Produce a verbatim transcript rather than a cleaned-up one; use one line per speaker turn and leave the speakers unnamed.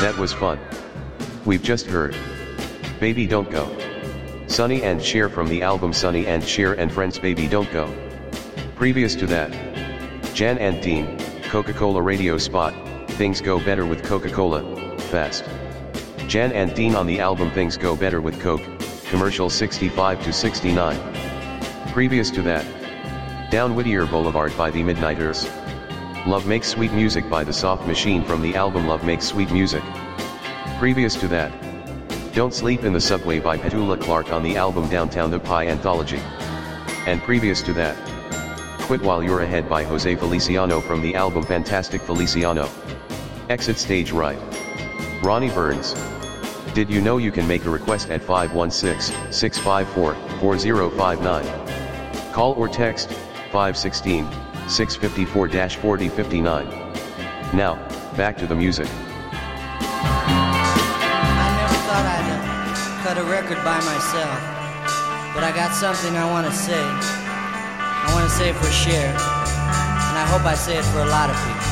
That was fun. We've just heard Baby Don't Go. Sonny and Cher from the album Sonny and Cher and Friends Baby Don't Go. Previous to that, Jan and Dean, Coca-Cola radio spot, Things Go Better with Coca-Cola, Fast. Jan and Dean on the album Things Go Better with Coke, commercial sixty-five to sixty-nine. Previous to that, Down Whittier Boulevard by the Midnighters. Love Makes Sweet Music by the Soft Machine from the album Love Makes Sweet Music. Previous to that, Don't Sleep in the Subway by Petula Clark on the album Downtown the Pie Anthology. And previous to that, Quit While You're Ahead by Jose Feliciano from the album Fantastic Feliciano. Exit Stage Right. Ronnie Burns. Did you know you can make a request at five one six, six five four, four zero five nine? Call or text five one six, six five four, four zero five nine. Now, back to the music.
I never thought I'd uh, cut a record by myself, but I got something I want to say. I want to say it for Cher, and I hope I say it for a lot of people.